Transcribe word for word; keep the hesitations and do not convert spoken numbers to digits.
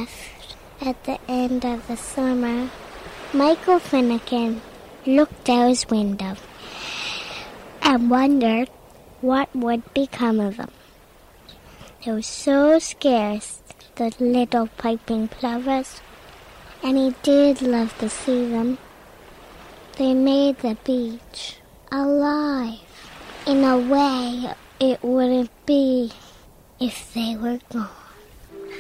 left at the end of the summer, Michael Finnegan looked out his window and wondered what would become of them. They were so scarce, the little piping plovers, and he did love to see them. They made the beach alive in a way it wouldn't be if they were gone.